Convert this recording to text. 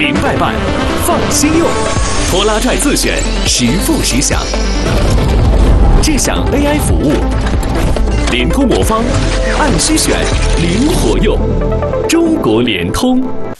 明白办，放心用。拖拉拽自选，实付实享。智享 AI 服务，联通魔方，按需选，灵活用。中国联通。